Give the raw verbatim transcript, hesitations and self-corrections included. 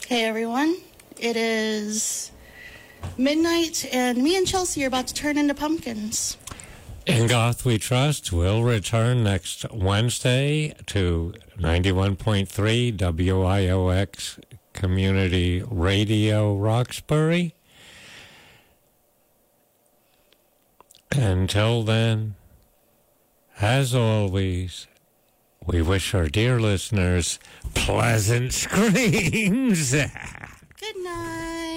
Hey everyone, it is midnight and me and Chelsea are about to turn into pumpkins. In Goth We Trust will return next Wednesday to ninety-one point three W I O X Community Radio Roxbury. Until then, as always, we wish our dear listeners pleasant screams. Good night.